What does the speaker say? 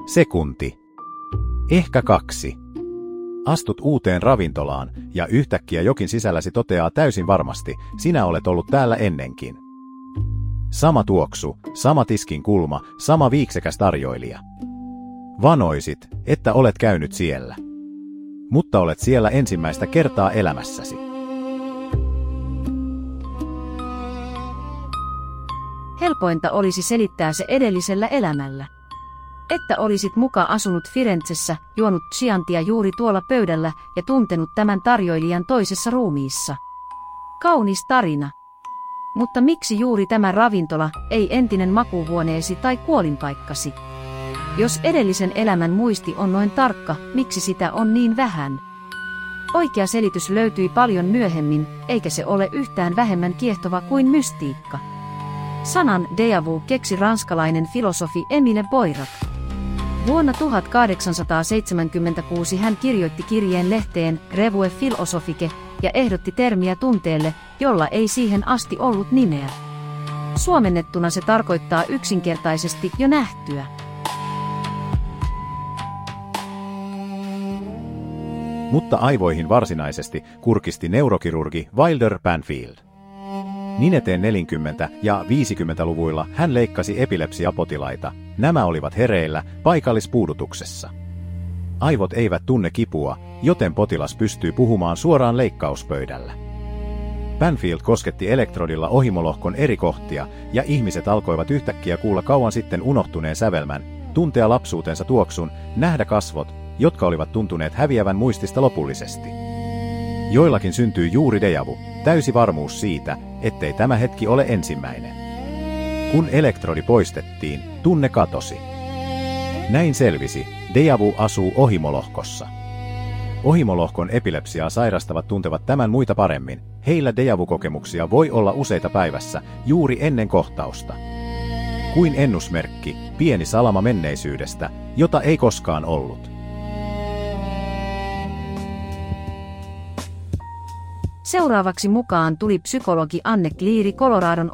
Sekunti. Ehkä 2. Astut uuteen ravintolaan ja yhtäkkiä jokin sisälläsi toteaa täysin varmasti, sinä olet ollut täällä ennenkin. Sama tuoksu, sama tiskin kulma, sama viiksekäs tarjoilija. Vanoisit, että olet käynyt siellä. Mutta olet siellä ensimmäistä kertaa elämässäsi. Helpointa olisi selittää se edellisellä elämällä. Että olisit muka asunut Firenzessä, juonut Chiantia juuri tuolla pöydällä ja tuntenut tämän tarjoilijan toisessa ruumiissa. Kaunis tarina. Mutta miksi juuri tämä ravintola, ei entinen makuuhuoneesi tai kuolinpaikkasi? Jos edellisen elämän muisti on noin tarkka, miksi sitä on niin vähän? Oikea selitys löytyi paljon myöhemmin, eikä se ole yhtään vähemmän kiehtova kuin mystiikka. Sanan déjà vu keksi ranskalainen filosofi Émile Boirat. Vuonna 1876 hän kirjoitti kirjeen lehteen Revue philosophique ja ehdotti termiä tunteelle, jolla ei siihen asti ollut nimeä. Suomennettuna se tarkoittaa yksinkertaisesti jo nähtyä. Mutta aivoihin varsinaisesti kurkisti neurokirurgi Wilder Banfield. Niin eteen 40- ja 50-luvuilla hän leikkasi epilepsiapotilaita. Nämä olivat hereillä paikallispuudutuksessa. Aivot eivät tunne kipua, joten potilas pystyy puhumaan suoraan leikkauspöydällä. Banfield kosketti elektrodilla ohimolohkon eri kohtia, ja ihmiset alkoivat yhtäkkiä kuulla kauan sitten unohtuneen sävelmän, tuntea lapsuutensa tuoksun, nähdä kasvot, jotka olivat tuntuneet häviävän muistista lopullisesti. Joillakin syntyi juuri déjà vu, täysi varmuus siitä, ettei tämä hetki ole ensimmäinen. Kun elektrodi poistettiin, tunne katosi. Näin selvisi, déjà vu asuu ohimolohkossa. Ohimolohkon epilepsiaa sairastavat tuntevat tämän muita paremmin. Heillä déjà vu-kokemuksia voi olla useita päivässä, juuri ennen kohtausta. Kuin ennusmerkki, pieni salama menneisyydestä, jota ei koskaan ollut. Seuraavaksi mukaan tuli psykologi Anne Cleary Coloradon